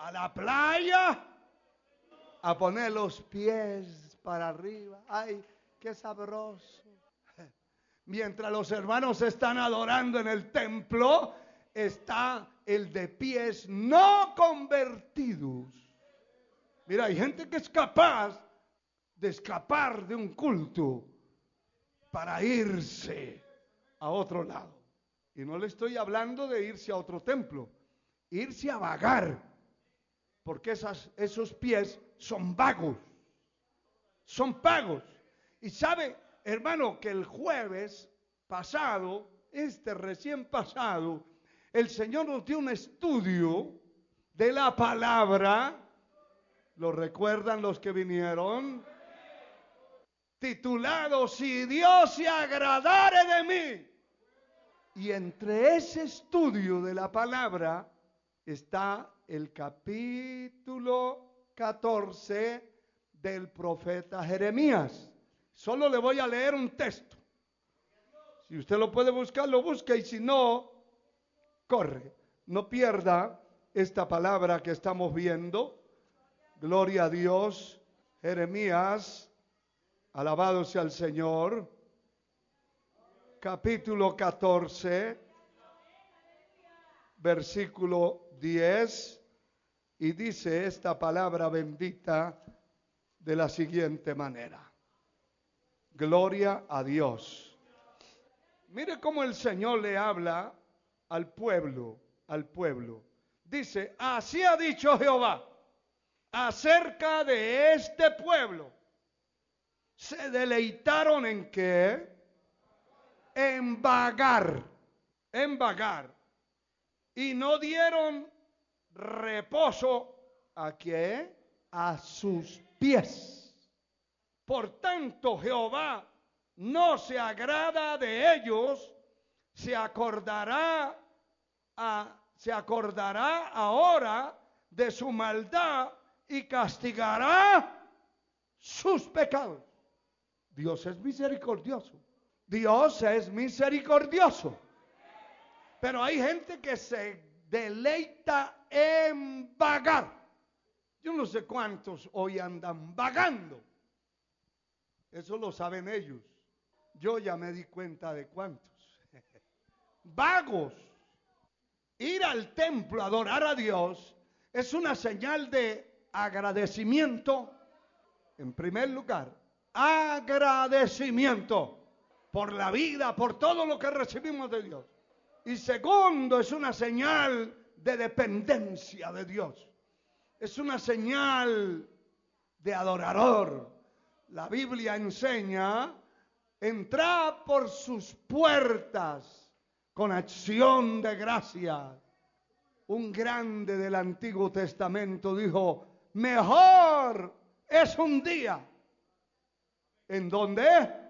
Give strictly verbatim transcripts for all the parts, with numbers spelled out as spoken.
a la playa a poner los pies para arriba. ¡Ay, qué sabroso! Mientras los hermanos están adorando en el templo, está el de pies no convertidos. Mira, hay gente que es capaz de escapar de un culto para irse a otro lado. Y no le estoy hablando de irse a otro templo, irse a vagar, porque esas, esos pies son vagos, son pagos. Y sabe, hermano, que el jueves pasado, este recién pasado, el Señor nos dio un estudio de la palabra. ¿Lo recuerdan los que vinieron? Titulado, Si Dios se agradare de mí. Y entre ese estudio de la palabra está el capítulo catorce del profeta Jeremías. Solo le voy a leer un texto. Si usted lo puede buscar, lo busca, y si no, corre. No pierda esta palabra que estamos viendo. Gloria a Dios. Jeremías, alabado sea el Señor. Capítulo catorce, versículo diez, y dice esta palabra bendita de la siguiente manera. Gloria a Dios. Mire cómo el Señor le habla al pueblo, al pueblo. Dice, así ha dicho Jehová acerca de este pueblo. Se deleitaron en qué? En vagar, en vagar. Y no dieron reposo a qué? A sus pies. Por tanto, Jehová no se agrada de ellos, se acordará, a, se acordará ahora de su maldad y castigará sus pecados. Dios es misericordioso. Dios es misericordioso. Pero hay gente que se deleita en vagar. Yo no sé cuántos hoy andan vagando. Eso lo saben ellos. Yo ya me di cuenta de cuántos. Vagos. Ir al templo a adorar a Dios es una señal de agradecimiento. En primer lugar, agradecimiento por la vida, por todo lo que recibimos de Dios. Y segundo, es una señal de dependencia de Dios. Es una señal de adorador. La Biblia enseña, entrad por sus puertas con acción de gracia. Un grande del Antiguo Testamento dijo, mejor es un día. ¿En dónde?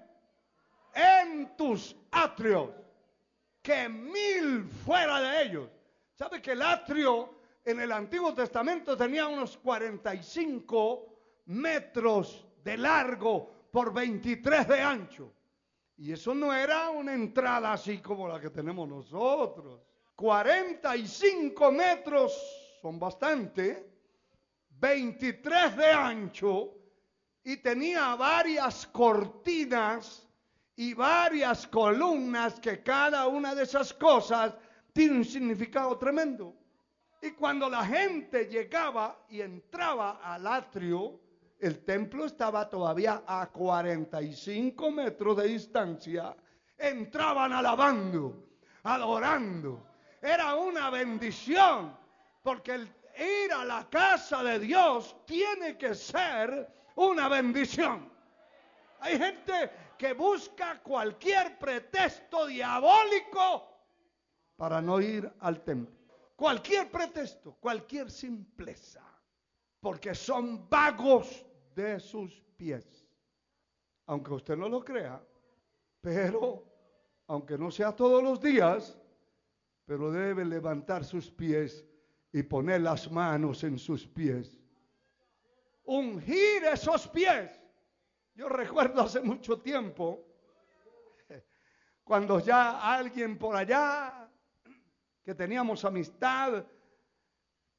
En tus atrios, que mil fuera de ellos. ¿Sabe que el atrio en el Antiguo Testamento tenía unos cuarenta y cinco metros de largo por veintitrés de ancho? Y eso no era una entrada así como la que tenemos nosotros. cuarenta y cinco metros son bastante, veintitrés de ancho, y tenía varias cortinas y varias columnas, que cada una de esas cosas tiene un significado tremendo. Y cuando la gente llegaba y entraba al atrio, el templo estaba todavía a cuarenta y cinco metros de distancia. Entraban alabando, adorando. Era una bendición, porque el ir a la casa de Dios tiene que ser una bendición. Hay gente que busca cualquier pretexto diabólico para no ir al templo. Cualquier pretexto, cualquier simpleza, porque son vagos de sus pies. Aunque usted no lo crea, pero aunque no sea todos los días, pero debe levantar sus pies y poner las manos en sus pies. Ungir esos pies. Yo recuerdo hace mucho tiempo, cuando ya alguien por allá, que teníamos amistad,